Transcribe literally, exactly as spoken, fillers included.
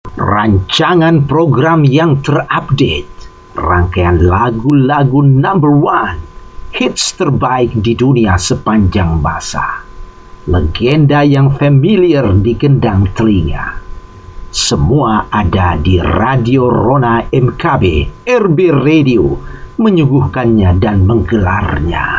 Rancangan program yang terupdate, rangkaian lagu-lagu number one, hits terbaik di dunia sepanjang masa, legenda yang familiar di gendang telinga. Semua ada di Radio Rona M K B, R B Radio, menyuguhkannya dan menggelarnya.